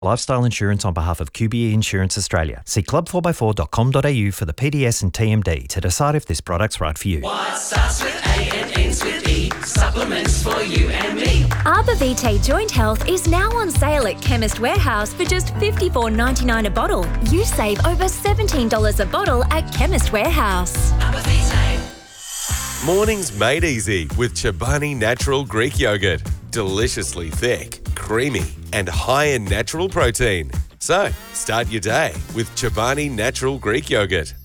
Lifestyle insurance on behalf of QBE Insurance Australia. See club4x4.com.au for the PDS and TMD to decide if this product's right for you. What starts with A and ends with E? Supplements for you and me. Arbor Vitae Joint Health is now on sale at Chemist Warehouse for just $54.99 a bottle. You save over $17 a bottle at Chemist Warehouse. Arbor Vitae. Mornings made easy with Chobani Natural Greek Yogurt. Deliciously thick, creamy, and high in natural protein. So, start your day with Chobani Natural Greek Yogurt.